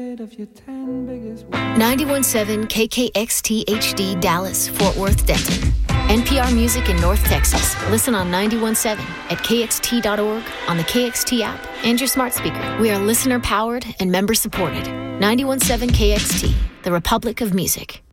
91.7 KKXT HD Dallas, Fort Worth, Denton. NPR Music in North Texas. Listen on 91.7 at KXT.org, on the KXT app, and your smart speaker. We are listener-powered and member-supported. 91.7 KXT, the Republic of Music.